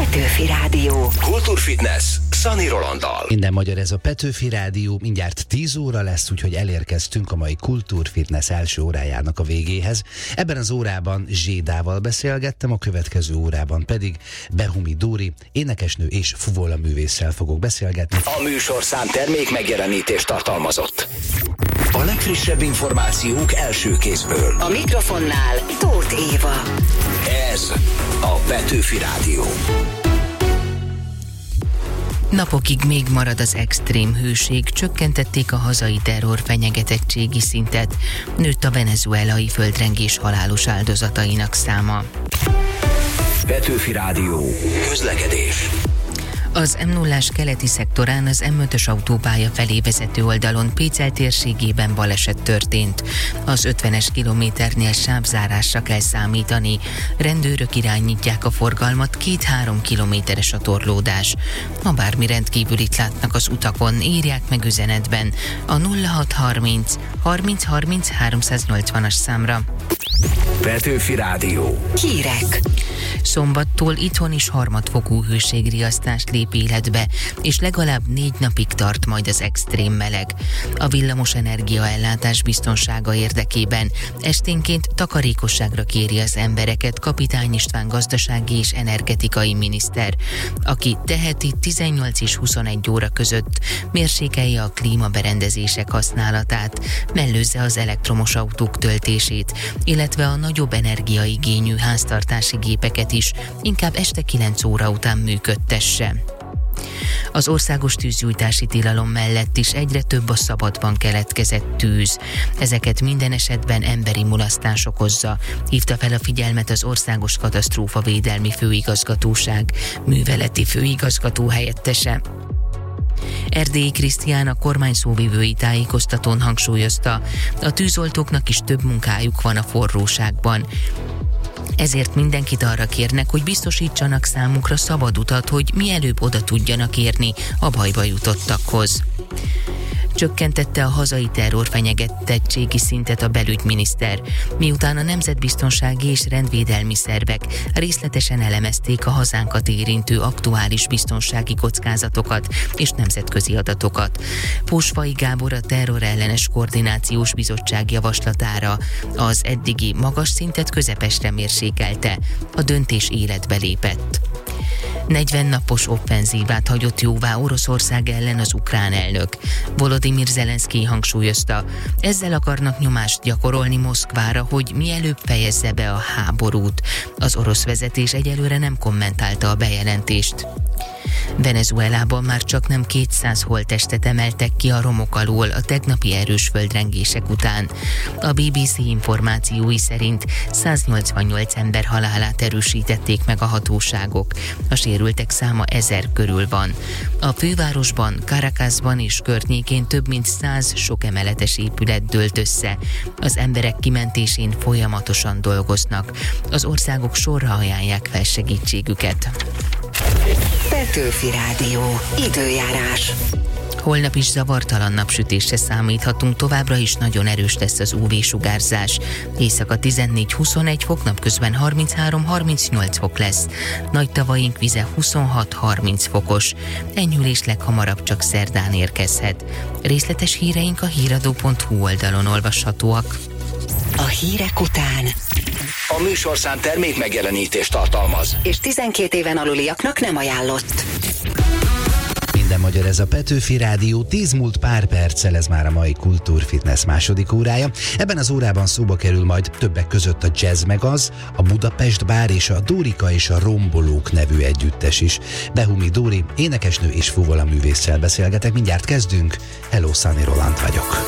Petőfi Rádió. Kultúrfitness Szani Rolanddal. Minden magyar, ez a Petőfi Rádió. Mindjárt 10 óra lesz, úgyhogy elérkeztünk a mai Kultúrfitness első órájának a végéhez. Ebben az órában Zsédával beszélgettem, a következő órában pedig Behumi Dóri, énekesnő és fuvolaművésszel fogok beszélgetni. A műsorszám termék megjelenítést tartalmazott. A legfrissebb információk első kézből. A mikrofonnál Tóth Éva. Ez a Petőfi Rádió. Napokig még marad az extrém hőség, csökkentették a hazai terror fenyegetettségi szintet, nőtt a venezuelai földrengés halálos áldozatainak száma. Petőfi Rádió. Közlekedés. Az M0-ás keleti szektorán az M5-ös autópálya felé vezető oldalon Pécel térségében baleset történt. Az 50-es kilométernél sávzárásra kell számítani. Rendőrök irányítják a forgalmat, 2-3 kilométeres a torlódás. Ha bármi rendkívülit látnak az utakon, írják meg üzenetben a 0630 30 30 380-as számra. Petőfi Rádió. Hírek. Szombattól itthon is harmadfokú hőségriasztást lép életbe, és legalább 4 napig tart majd az extrém meleg. A villamos energiaellátás biztonsága érdekében esténként takarékosságra kéri az embereket Kapitány István gazdasági és energetikai miniszter, aki teheti 18 és 21 óra között mérsékelje a klímaberendezések használatát, mellőzze az elektromos autók töltését, illetve a nagyobb energiaigényű háztartási gépeket is inkább este 9 óra után működtesse. Az országos tűzgyújtási tilalom mellett is egyre több a szabadban keletkezett tűz. Ezeket minden esetben emberi mulasztás okozza, hívta fel a figyelmet az Országos Katasztrófavédelmi Főigazgatóság műveleti főigazgató helyettese. Erdélyi Krisztián a kormány szóvivői tájékoztatón hangsúlyozta, a tűzoltóknak is több munkájuk van a forróságban. Ezért mindenkit arra kérnek, hogy biztosítsanak számukra szabad utat, hogy mielőbb oda tudjanak érni a bajba jutottakhoz. Csökkentette a hazai terrorfenyegetettségi szintet a belügyminiszter, miután a nemzetbiztonsági és rendvédelmi szervek részletesen elemezték a hazánkat érintő aktuális biztonsági kockázatokat és nemzetközi adatokat. Pósfai Gábor a terrorellenes koordinációs bizottság javaslatára az eddigi magas szintet közepesre mérsékelte, a döntés életbe lépett. 40 napos offenzívát hagyott jóvá Oroszország ellen az ukrán elnök. Volodymyr Zelenszkij hangsúlyozta, ezzel akarnak nyomást gyakorolni Moszkvára, hogy mielőbb fejezze be a háborút. Az orosz vezetés egyelőre nem kommentálta a bejelentést. Venezuelában már csaknem 200 holttestet emeltek ki a romok alól a tegnapi erős földrengések után. A BBC információi szerint 188 ember halálát erősítették meg a hatóságok. A sérültek száma 1000 körül van. A fővárosban, Caracasban és környékén több mint 100 sokemeletes épület dőlt össze. Az emberek kimentésén folyamatosan dolgoznak. Az országok sorra ajánlják fel segítségüket. Petőfi Rádió. Időjárás. Holnap is zavartalan napsütésre számíthatunk, továbbra is nagyon erős lesz az UV-sugárzás. Éjszaka 14-21 fok, napközben 33-38 fok lesz. Nagy tavaink vize 26-30 fokos. Enyhülés leghamarabb csak szerdán érkezhet. Részletes híreink a híradó.hu oldalon olvashatóak. A hírek után A műsorszám termék megjelenítést tartalmaz. és 12 éven aluliaknak nem ajánlott. Minden magyar, ez a Petőfi Rádió. 10 múlt pár perccel, ez már a mai Kultúrfitness második órája. Ebben az órában szóba kerül majd többek között a Jazz meg az, a Budapest Bár és a Dórika és a Rombolók nevű együttes is. Behumi Dóri, énekesnő és fuvolaművésszel beszélgetek. Mindjárt kezdünk. Hello, Szani Roland vagyok.